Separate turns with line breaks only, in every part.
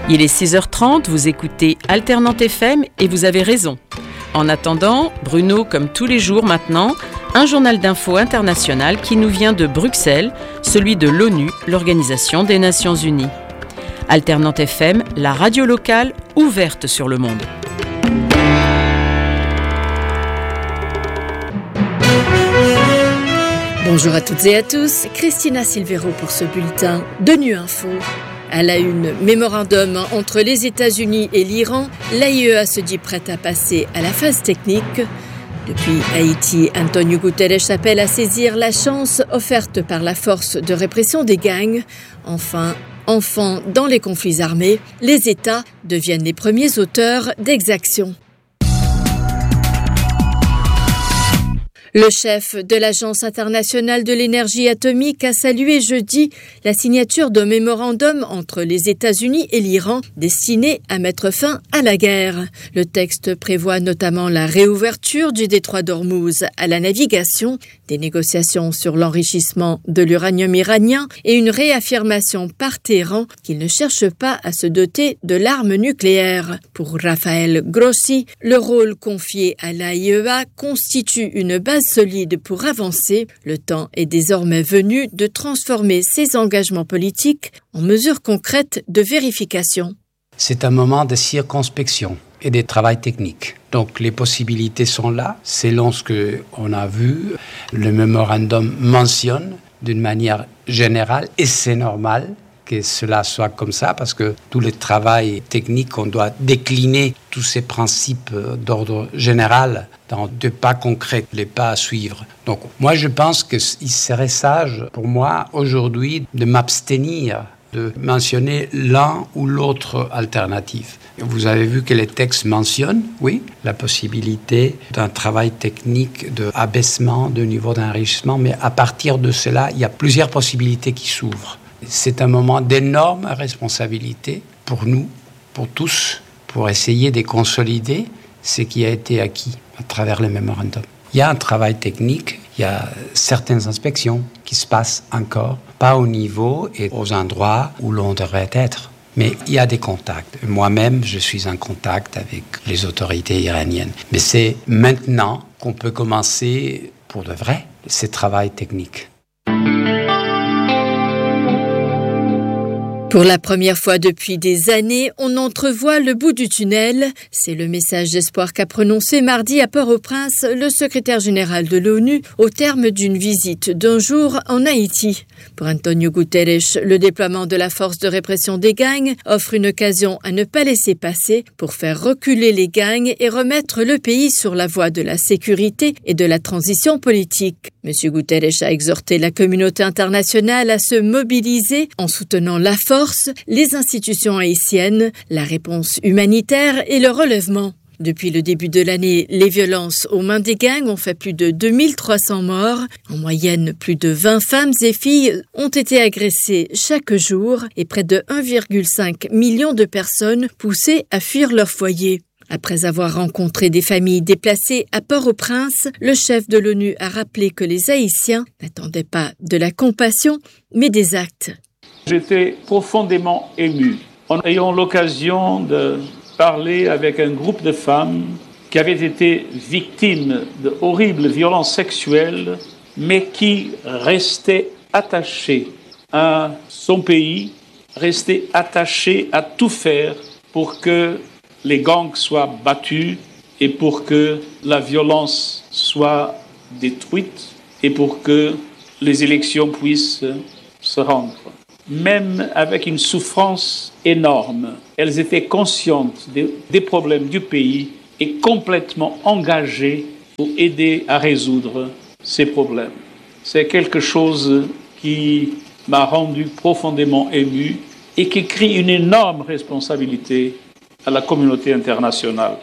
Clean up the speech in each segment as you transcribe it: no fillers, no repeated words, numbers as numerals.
Il est 6h30, vous écoutez Alternante FM et vous avez raison. En attendant, Bruno, comme tous les jours maintenant, un journal d'info international qui nous vient de Bruxelles, celui de l'ONU, l'Organisation des Nations Unies. Alternante FM, la radio locale ouverte sur le monde.
Bonjour à toutes et à tous, Christina Silvero pour ce bulletin d'ONU Info. À la une, mémorandum entre les États-Unis et l'Iran, l'AIEA se dit prête à passer à la phase technique. Depuis Haïti, Antonio Guterres appelle à saisir la chance offerte par la force de répression des gangs. Enfin, enfants dans les conflits armés, les États deviennent les premiers auteurs d'exactions. Le chef de l'Agence internationale de l'énergie atomique a salué jeudi la signature d'un mémorandum entre les États-Unis et l'Iran destiné à mettre fin à la guerre. Le texte prévoit notamment la réouverture du détroit d'Ormuz à la navigation, des négociations sur l'enrichissement de l'uranium iranien et une réaffirmation par Téhéran qu'il ne cherche pas à se doter de l'arme nucléaire. Pour Rafael Grossi, le rôle confié à l'AIEA constitue une base solide pour avancer. Le temps est désormais venu de transformer ces engagements politiques en mesures concrètes de vérification.
C'est un moment de circonspection et de travail technique. Donc les possibilités sont là. Selon ce qu'on a vu, le mémorandum mentionne d'une manière générale, et c'est normal que cela soit comme ça, parce que tout le travail technique, on doit décliner tous ces principes d'ordre général dans deux pas concrets, les pas à suivre. Donc moi je pense qu'il serait sage pour moi aujourd'hui de m'abstenir de mentionner l'un ou l'autre alternative. Vous avez vu que les textes mentionnent, oui, la possibilité d'un travail technique d'abaissement du niveau d'enrichissement, mais à partir de cela, il y a plusieurs possibilités qui s'ouvrent. C'est un moment d'énorme responsabilité pour nous, pour tous, pour essayer de consolider ce qui a été acquis à travers le mémorandum. Il y a un travail technique, il y a certaines inspections qui se passent encore, pas au niveau et aux endroits où l'on devrait être. Mais il y a des contacts. Moi-même, je suis en contact avec les autorités iraniennes. Mais c'est maintenant qu'on peut commencer, pour de vrai, ce travail technique.
Pour la première fois depuis des années, on entrevoit le bout du tunnel. C'est le message d'espoir qu'a prononcé mardi à Port-au-Prince le secrétaire général de l'ONU au terme d'une visite d'un jour en Haïti. Pour Antonio Guterres, le déploiement de la force de répression des gangs offre une occasion à ne pas laisser passer pour faire reculer les gangs et remettre le pays sur la voie de la sécurité et de la transition politique. M. Guterres a exhorté la communauté internationale à se mobiliser en soutenant la force, les institutions haïtiennes, la réponse humanitaire et le relèvement. Depuis le début de l'année, les violences aux mains des gangs ont fait plus de 2300 morts. En moyenne, plus de 20 femmes et filles ont été agressées chaque jour et près de 1,5 million de personnes poussées à fuir leur foyer. Après avoir rencontré des familles déplacées à Port-au-Prince, le chef de l'ONU a rappelé que les Haïtiens n'attendaient pas de la compassion, mais des actes.
J'étais profondément ému en ayant l'occasion de parler avec un groupe de femmes qui avaient été victimes de horribles violences sexuelles, mais qui restaient attachées à son pays, restaient attachées à tout faire pour que les gangs soient battus et pour que la violence soit détruite et pour que les élections puissent se rendre. Même avec une souffrance énorme, elles étaient conscientes des problèmes du pays et complètement engagées pour aider à résoudre ces problèmes. C'est quelque chose qui m'a rendu profondément ému et qui crie une énorme responsabilité à la communauté internationale.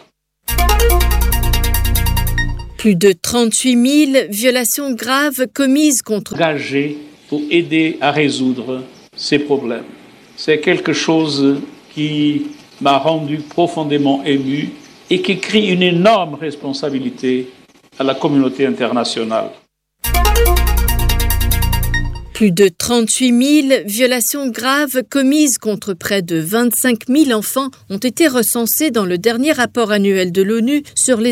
Plus de 38 000 violations graves commises contre...
Engagées pour aider à résoudre ces problèmes. C'est quelque chose qui m'a rendu profondément ému et qui crie une énorme responsabilité à la communauté internationale.
Plus de 38 000 violations graves commises contre près de 25 000 enfants ont été recensées dans le dernier rapport annuel de l'ONU sur les